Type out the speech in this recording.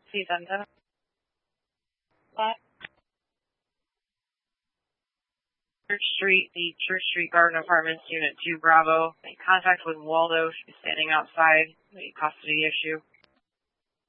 Please enter. Church Street, the Church Street Garden Apartments, Unit 2 Bravo. Make contact with Waldo. She's standing outside. A custody issue.